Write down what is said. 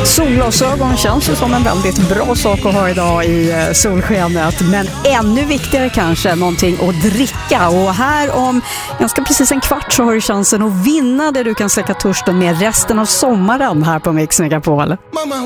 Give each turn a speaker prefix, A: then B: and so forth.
A: Solglasögon känns ju som en väldigt bra sak att ha idag i solskenet, men ännu viktigare kanske någonting att dricka. Och här om ganska precis en kvart så har du chansen att vinna det du kan släcka törsten med resten av sommaren här på Mix Megapol.